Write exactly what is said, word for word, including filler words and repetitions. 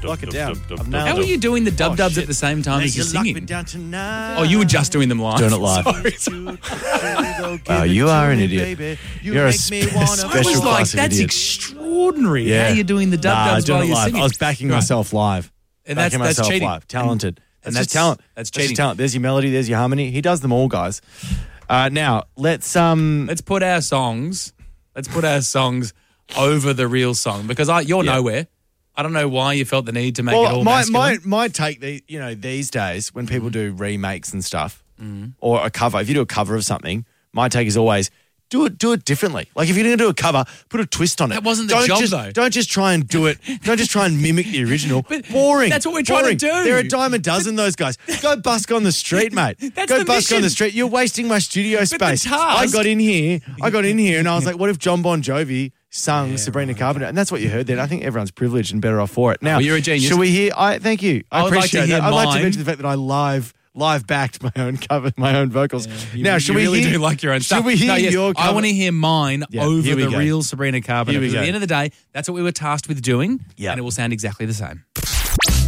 Lock it down. I've nailed How it. are you doing the dub Oh, dubs shit. at the same time Now as you you're lock me singing? down tonight. Oh, you were just doing them live. Doing it live. Sorry. Oh, you are an idiot. You're a spe- I special was like, class of that's idiot. extraordinary. Yeah. How you're doing the dub Nah, dubs doing while it you're live. singing. I was backing Right. myself live. And that's- backing that's myself cheating. live. Talented. And That's just that's- talent. that's just cheating. talent. There's your melody. There's your harmony. He does them all, guys. Uh, now let's um. Let's put our songs. Let's put our songs over the real song because I, you're Yeah. nowhere. I don't know why you felt the need to make it Well, all my, masculine. my my take, the you know, these days when people do remakes and stuff, Mm-hmm. or a cover. If you do a cover of something, my take is always do it do it differently. Like if you're going to do a cover, put a twist on it. That wasn't the don't job, just, though. Don't just try and do it. Don't just try and mimic the original. But Boring. that's what we're trying to Boring. do. They're a dime a dozen. Those guys. Go busk on the street, mate. That's Go the busk on mission. the street. You're wasting my studio the space. task- I got in here. I got in here, and I was like, what if John Bon Jovi sung Sabrina Carpenter? And that's what you heard then. I think everyone's privileged and better off for it. Now, Well, you're a genius. Should we hear? I thank you. I, I would like to appreciate hear that. I'd like to mine. mention the fact that I live live backed my own cover, my own vocals. You- now, you should really we hear? do like your own should stuff. we hear No, yes, your cover? I want to hear mine Yeah, over here we the go. real Sabrina Carpenter. Here we Because at go. the end of the day, that's what we were tasked with doing, Yeah. and it will sound exactly the same.